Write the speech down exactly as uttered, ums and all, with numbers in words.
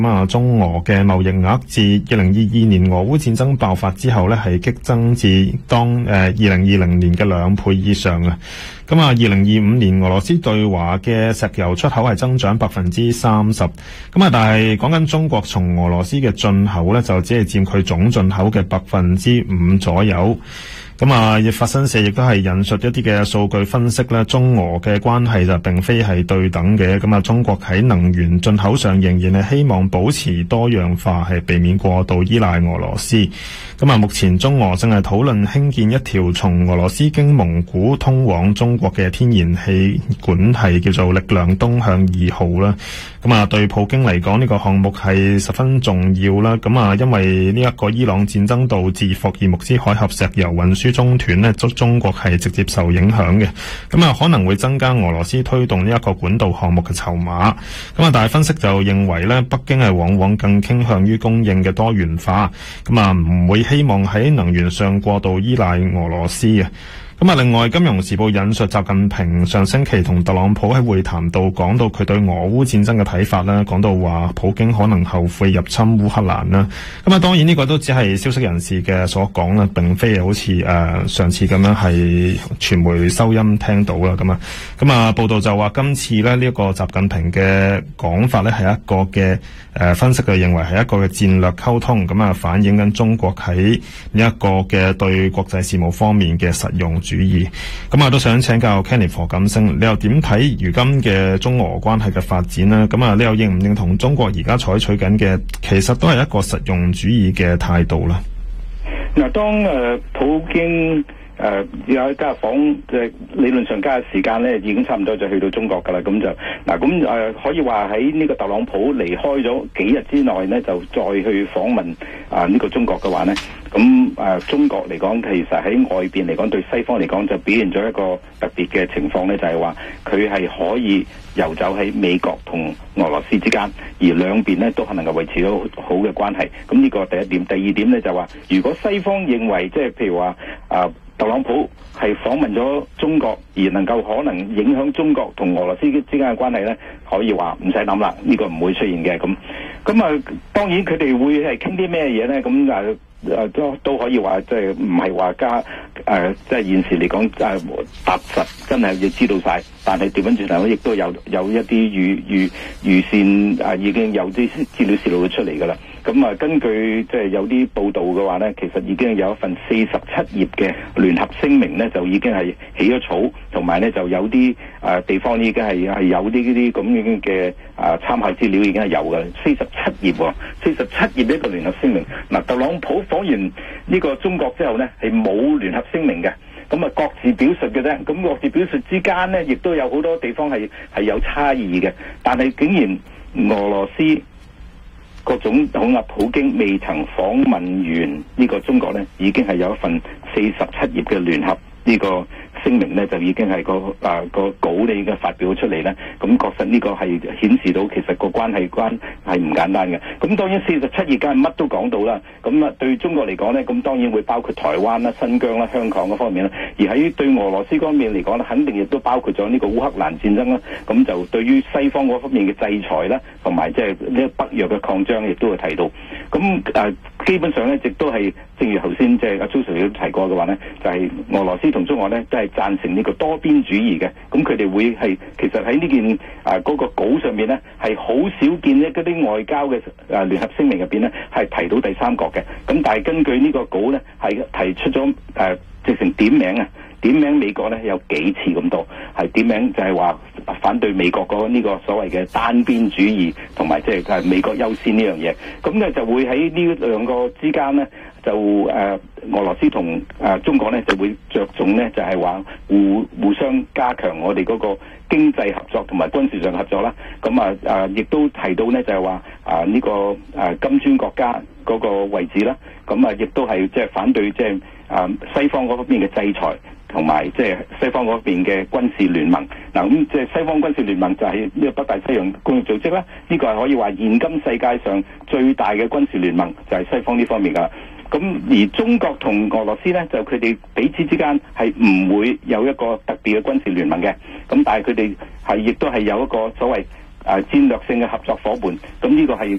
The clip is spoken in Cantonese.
咁啊，中俄嘅貿易額自二零二二年俄烏戰爭爆發之後呢，係激增至當誒二零二零年嘅兩倍以上啊！咁啊，二零二五年俄羅斯對華嘅石油出口係增長百分之三十，咁啊，但係講緊中國從俄羅斯嘅進口呢，就只係佔佢總進口嘅百分之五左右。咁啊，法新社亦都係引述一啲嘅數據分析咧，中俄嘅關係就並非係對等嘅。咁啊，中國喺能源進口上仍然係希望保持多樣化，係避免過度依賴俄羅斯。咁啊，目前中俄正係討論興建一條從俄羅斯經蒙古通往中國嘅天然氣管係叫做力量東向二號啦。咁啊，對普京嚟講呢個項目係十分重要啦。咁啊，因為呢一個伊朗戰爭導致霍爾木茲海峽石油運輸中斷呢，中中國係直接受影響嘅。咁啊，可能會增加俄羅斯推動呢一個管道項目嘅籌碼。咁啊，但係分析就認為呢，北京係往往更傾向於供應嘅多元化。咁啊，唔會希望喺能源上過度依賴俄羅斯嘅。咁啊，另外《金融時報》引述習近平上星期同特朗普喺會談度講到佢對俄烏戰爭嘅睇法啦，講到話普京可能後悔入侵烏克蘭啦。咁啊，當然呢個都只係消息人士嘅所講啦，並非好似誒、呃、上次咁樣係傳媒收音聽到啦咁啊。咁啊，報道就話今次咧呢一個習近平嘅講法咧係一個嘅誒、呃、分析，就認為係一個嘅戰略溝通，咁啊反映緊中國喺呢一個嘅對國際事務方面嘅實用主義。咁啊，都想請教 Kenneth 何錦星，你又點睇如今嘅中俄關係嘅發展呢？咁啊，你又認唔認同中國而家採取緊嘅其實都係一個實用主義嘅態度呢？ 嗱，當誒普京誒有加入訪，即係理論上加入時間咧，已經差唔多就去到中國噶啦。咁就嗱，咁誒可以話喺呢個特朗普離開咗幾日之內呢，就再去訪問啊呢個中國嘅話呢。咁誒、啊、中國嚟講，其實喺外邊嚟講，對西方嚟講就表現咗一個特別嘅情況咧，就係話佢係可以遊走喺美國同俄羅斯之間，而兩邊咧都係能夠維持到好嘅關係。咁呢個第一點，第二點咧就話，如果西方認為即係譬如話啊特朗普係訪問咗中國，而能夠可能影響中國同俄羅斯之間嘅關係咧，可以話唔使諗啦，呢、這個唔會出現嘅。咁咁啊，當然佢哋會係傾啲咩嘢咧？咁啊。誒都都可以話，即係唔係話加誒，即係現時嚟講誒，踏實真係要知道晒。但係調翻轉頭，亦都有有一啲預預預先啊，已經有啲資料泄露咗出嚟㗎啦。咁啊，根據即係有啲報道嘅話咧，其實已經有一份四十七頁嘅聯合聲明咧，就已經係起咗草，同埋咧就有啲啊地方已經係係有啲呢啲咁樣嘅啊參考資料已經係有嘅，四十七頁喎，四十七頁一個聯合聲明。嗱，特朗普訪完呢個中國之後咧，係冇聯合聲明嘅。咁啊，各自表述嘅啫。咁各自表述之間呢，亦都有好多地方係係有差異嘅。但係竟然俄羅斯個總統啊普京未曾訪問完呢個中國呢，已經係有一份四十七頁嘅聯合呢個聲明呢，就已經係個啊個稿你已經發表出嚟呢。咁確實呢個係顯示到其實個關係關係唔簡單嘅。咁當然四十七頁梗係乜都講到啦。咁啊對中國嚟講呢，咁當然會包括台灣啦、新疆啦、香港嗰方面啦。而喺對俄羅斯方面嚟講呢，肯定亦都包括咗呢個烏克蘭戰爭啦。咁就對於西方嗰方面嘅制裁啦，同埋即係呢北約嘅擴張，亦都會提到。咁誒、啊、基本上呢，亦都係正如頭先即係阿 Joseph 都提過嘅話呢，就係、是、俄羅斯同中俄呢，都係贊成呢個多邊主義嘅。咁佢哋會係其實喺呢件啊嗰、那個稿上面呢，係好少見呢嗰啲外交嘅誒聯合聲明入邊呢，係提到第三國嘅。咁但係根據呢個稿呢，係提出咗誒、呃、直情點名啊，點名美國呢有幾次咁多，係點名就係話反對美國嗰呢個所謂嘅單邊主義，同埋即係美國優先呢樣嘢。咁咧就會喺呢兩個之間呢，就誒、呃、俄羅斯同誒、呃、中國呢就會着重呢，就係、是、話互互相加強我哋嗰個經濟合作同埋軍事上合作啦。咁啊啊亦都提到呢，就係話啊呢、這個誒、啊、金磚國家嗰個位置啦。咁啊亦都係即係反對即係啊西方嗰方面嘅制裁，同埋即係西方嗰邊嘅軍事聯盟。嗱，咁即係西方軍事聯盟就係呢個北大西洋工業組織啦。呢、這個係可以話現今世界上最大嘅軍事聯盟，就係西方呢方面噶。咁而中國同俄羅斯呢，就佢哋彼此之間係唔會有一個特別嘅軍事聯盟嘅。咁但係佢哋係亦都係有一個所謂誒戰略性嘅合作夥伴。咁呢個係